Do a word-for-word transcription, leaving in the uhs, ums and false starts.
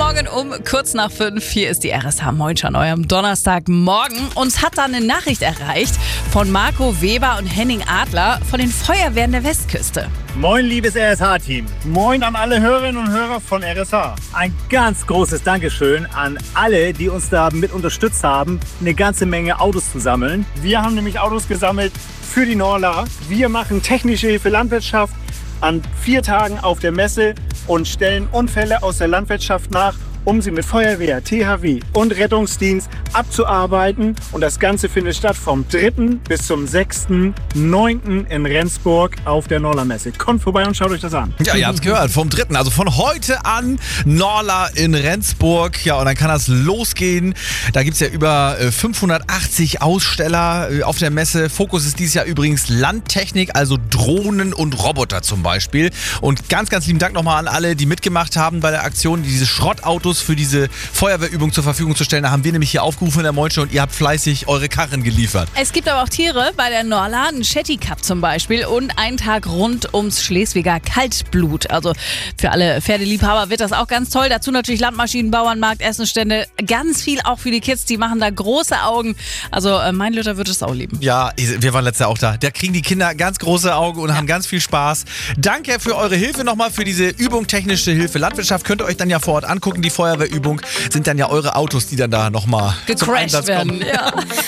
Morgen um kurz nach fünf. Hier ist die R S H Moin an eurem Donnerstagmorgen. Uns hat da eine Nachricht erreicht von Marco Weber und Henning Adler von den Feuerwehren der Westküste. Moin, liebes R S H-Team. Moin an alle Hörerinnen und Hörer von R S H. Ein ganz großes Dankeschön an alle, die uns da mit unterstützt haben, eine ganze Menge Autos zu sammeln. Wir haben nämlich Autos gesammelt für die Norla. Wir machen technische Hilfe Landwirtschaft an vier Tagen auf der Messe und stellen Unfälle aus der Landwirtschaft nach, um sie mit Feuerwehr, T H W und Rettungsdienst abzuarbeiten. Und das Ganze findet statt vom dritten bis zum sechsten neunten in Rendsburg auf der Norla-Messe. Kommt vorbei und schaut euch das an. Ja, ihr habt's gehört, vom dritten Also von heute an Norla in Rendsburg. Ja, und dann kann das losgehen. Da gibt's ja über fünfhundertachtzig Aussteller auf der Messe. Fokus ist dieses Jahr übrigens Landtechnik, also Drohnen und Roboter zum Beispiel. Und ganz, ganz lieben Dank nochmal an alle, die mitgemacht haben bei der Aktion, diese Schrottautos für diese Feuerwehrübung zur Verfügung zu stellen. Da haben wir nämlich hier aufgerufen in der Moin Show und ihr habt fleißig eure Karren geliefert. Es gibt aber auch Tiere bei der Norla, einen Shetty Cup zum Beispiel und einen Tag rund ums Schleswiger Kaltblut. Also für alle Pferdeliebhaber wird das auch ganz toll. Dazu natürlich Landmaschinen, Bauernmarkt, Essenstände, ganz viel auch für die Kids. Die machen da große Augen. Also mein Lütter wird es auch lieben. Ja, wir waren letztes Jahr auch da. Da kriegen die Kinder ganz große Augen und ja. haben ganz viel Spaß. Danke für eure Hilfe nochmal, für diese Übung Technische Hilfe Landwirtschaft. Könnt ihr euch dann ja vor Ort angucken. Die Feuerwehrübung sind dann ja eure Autos, die dann da nochmal zum Einsatz kommen. Werden. Ja.